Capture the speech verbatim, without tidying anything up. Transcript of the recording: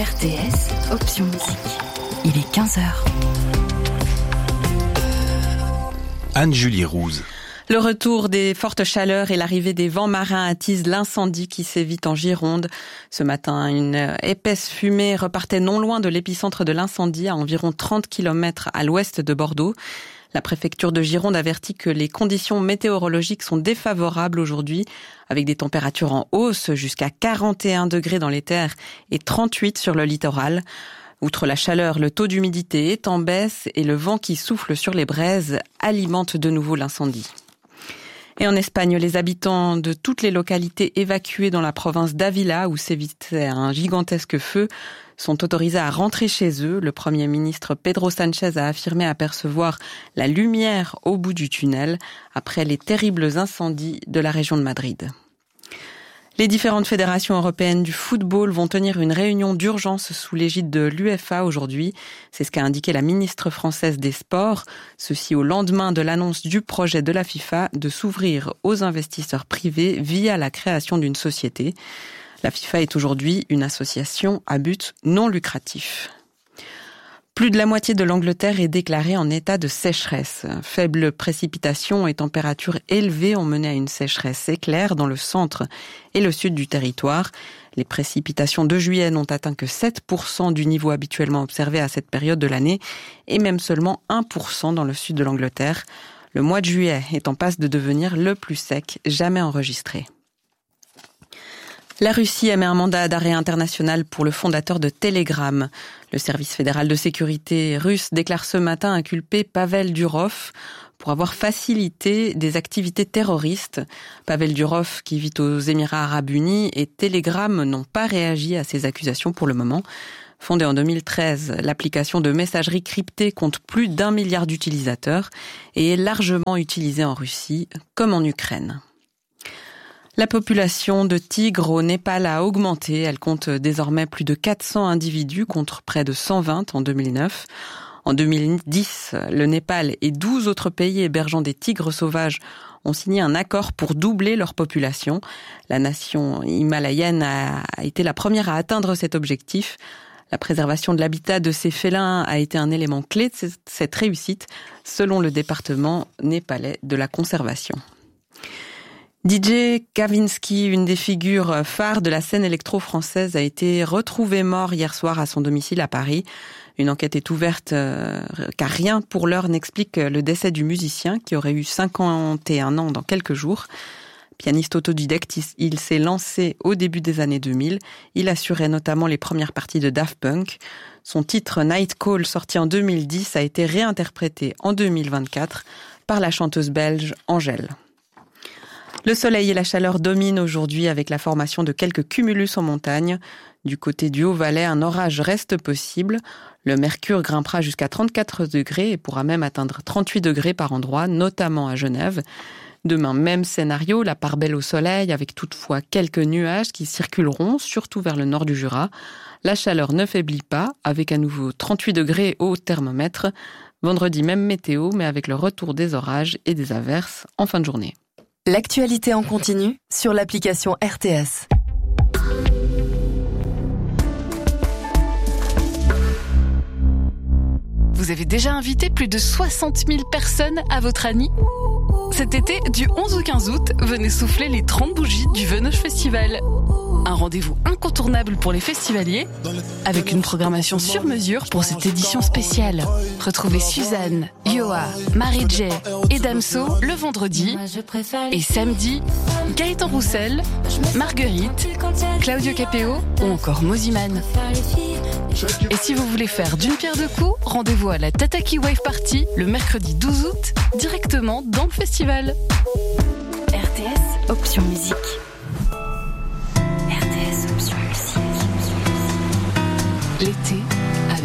R T S, option musique. Il est quinze heures. Anne-Julie Rouze. Le retour des fortes chaleurs et l'arrivée des vents marins attisent l'incendie qui sévit en Gironde. Ce matin, une épaisse fumée repartait non loin de l'épicentre de l'incendie, à environ trente kilomètres à l'ouest de Bordeaux. La préfecture de Gironde avertit que les conditions météorologiques sont défavorables aujourd'hui, avec des températures en hausse jusqu'à quarante et un degrés dans les terres et trente-huit sur le littoral. Outre la chaleur, le taux d'humidité est en baisse et le vent qui souffle sur les braises alimente de nouveau l'incendie. Et en Espagne, les habitants de toutes les localités évacuées dans la province d'Ávila, où sévissait un gigantesque feu, sont autorisés à rentrer chez eux. Le Premier ministre Pedro Sánchez a affirmé apercevoir la lumière au bout du tunnel après les terribles incendies de la région de Madrid. Les différentes fédérations européennes du football vont tenir une réunion d'urgence sous l'égide de l'UEFA aujourd'hui. C'est ce qu'a indiqué la ministre française des Sports. Ceci au lendemain de l'annonce du projet de la FIFA de s'ouvrir aux investisseurs privés via la création d'une société. La FIFA est aujourd'hui une association à but non lucratif. Plus de la moitié de l'Angleterre est déclarée en état de sécheresse. Faibles précipitations et températures élevées ont mené à une sécheresse éclair dans le centre et le sud du territoire. Les précipitations de juillet n'ont atteint que sept pour cent du niveau habituellement observé à cette période de l'année et même seulement un pour cent dans le sud de l'Angleterre. Le mois de juillet est en passe de devenir le plus sec jamais enregistré. La Russie émet un mandat d'arrêt international pour le fondateur de Telegram. Le service fédéral de sécurité russe déclare ce matin inculper Pavel Durov pour avoir facilité des activités terroristes. Pavel Durov, qui vit aux Émirats arabes unis, et Telegram n'ont pas réagi à ces accusations pour le moment. Fondée en deux mille treize, l'application de messagerie cryptée compte plus d'un milliard d'utilisateurs et est largement utilisée en Russie comme en Ukraine. La population de tigres au Népal a augmenté. Elle compte désormais plus de quatre cents individus contre près de cent vingt en deux mille neuf. En deux mille dix, le Népal et douze autres pays hébergeant des tigres sauvages ont signé un accord pour doubler leur population. La nation himalayenne a été la première à atteindre cet objectif. La préservation de l'habitat de ces félins a été un élément clé de cette réussite, selon le département népalais de la conservation. D J Kavinsky, une des figures phares de la scène électro-française, a été retrouvé mort hier soir à son domicile à Paris. Une enquête est ouverte euh, car rien pour l'heure n'explique le décès du musicien qui aurait eu cinquante et un ans dans quelques jours. Pianiste autodidacte, il s'est lancé au début des années deux mille. Il assurait notamment les premières parties de Daft Punk. Son titre Night Call, sorti en deux mille dix, a été réinterprété en deux mille vingt-quatre par la chanteuse belge Angèle. Le soleil et la chaleur dominent aujourd'hui avec la formation de quelques cumulus en montagne. Du côté du Haut-Valais, un orage reste possible. Le mercure grimpera jusqu'à trente-quatre degrés et pourra même atteindre trente-huit degrés par endroit, notamment à Genève. Demain, même scénario, la part belle au soleil, avec toutefois quelques nuages qui circuleront, surtout vers le nord du Jura. La chaleur ne faiblit pas, avec à nouveau trente-huit degrés au thermomètre. Vendredi, même météo, mais avec le retour des orages et des averses en fin de journée. L'actualité en continu sur l'application R T S. Vous avez déjà invité plus de soixante mille personnes à votre Annie ? Cet été, du onze au quinze août, venez souffler les trente bougies du Venoge Festival. Un rendez-vous incontournable pour les festivaliers, avec une programmation sur mesure pour cette édition spéciale. Retrouvez Suzanne, Yoa, Marie-J et Damso le vendredi. Et samedi, Gaëtan Roussel, Marguerite, Claudio Capéo ou encore Moziman. Et si vous voulez faire d'une pierre deux coups, rendez-vous à la Tataki Wave Party le mercredi douze août, directement dans le festival. R T S, option musique.